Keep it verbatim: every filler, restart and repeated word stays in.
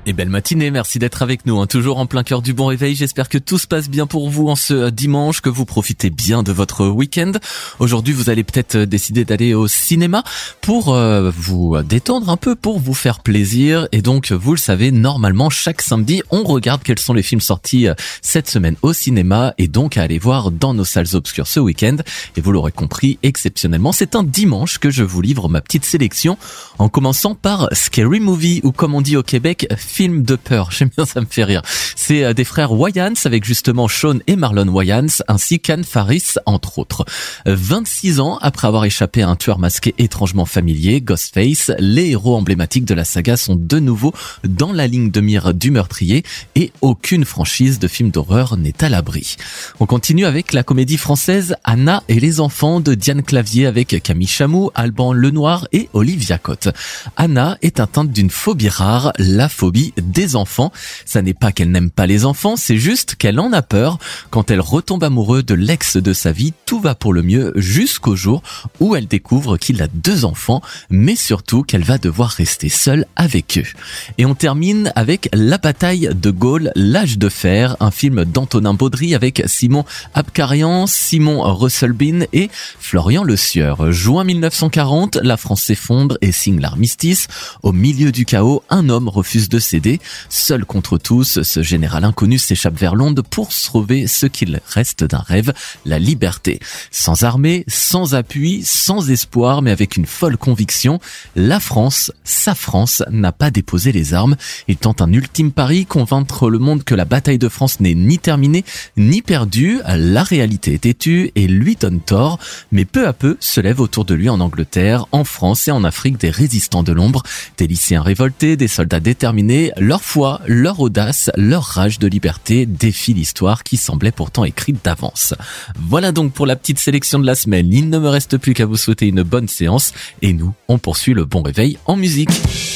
Et belle matinée, merci d'être avec nous, hein, toujours en plein cœur du bon réveil. J'espère que tout se passe bien pour vous en ce dimanche, que vous profitez bien de votre week-end. Aujourd'hui, vous allez peut-être décider d'aller au cinéma pour euh, vous détendre un peu, pour vous faire plaisir. Et donc, vous le savez, normalement, chaque samedi, on regarde quels sont les films sortis cette semaine au cinéma et donc à aller voir dans nos salles obscures ce week-end. Et vous l'aurez compris, exceptionnellement, c'est un dimanche que je vous livre ma petite sélection, en commençant par Scary Movie, ou comme on dit au Québec, film de peur. J'aime bien, ça me fait rire. C'est des frères Wayans avec justement Sean et Marlon Wayans ainsi qu'Anne Faris entre autres. vingt-six ans après avoir échappé à un tueur masqué étrangement familier, Ghostface, les héros emblématiques de la saga sont de nouveau dans la ligne de mire du meurtrier et aucune franchise de film d'horreur n'est à l'abri. On continue avec la comédie française Anna et les enfants de Diane Clavier avec Camille Chamou, Alban Lenoir et Olivia Cotte. Anna est atteinte d'une phobie rare, la phobie des enfants. Ça n'est pas qu'elle n'aime pas les enfants, c'est juste qu'elle en a peur. Quand elle retombe amoureuse de l'ex de sa vie, tout va pour le mieux jusqu'au jour où elle découvre qu'il a deux enfants, mais surtout qu'elle va devoir rester seule avec eux. Et on termine avec La bataille de Gaulle, l'âge de fer, un film d'Antonin Baudry avec Simon Abkarian, Simon Russell Bean et Florian Le Sieur. Juin mille neuf cent quarante, la France s'effondre et signe l'armistice. Au milieu du chaos, un homme refuse de céder. Seul contre tous, ce général inconnu s'échappe vers Londres pour sauver ce qu'il reste d'un rêve, la liberté. Sans armée, sans appui, sans espoir, mais avec une folle conviction, la France, sa France, n'a pas déposé les armes. Il tente un ultime pari, convaincre le monde que la bataille de France n'est ni terminée, ni perdue. La réalité est têtue et lui donne tort, mais peu à peu se lèvent autour de lui en Angleterre, en France et en Afrique des résistants de l'ombre, des lycéens révoltés, des soldats déterminés. Leur foi, leur audace, leur rage de liberté défient l'histoire qui semblait pourtant écrite d'avance. Voilà donc pour la petite sélection de la semaine. Il ne me reste plus qu'à vous souhaiter une bonne séance et nous, on poursuit le bon réveil en musique.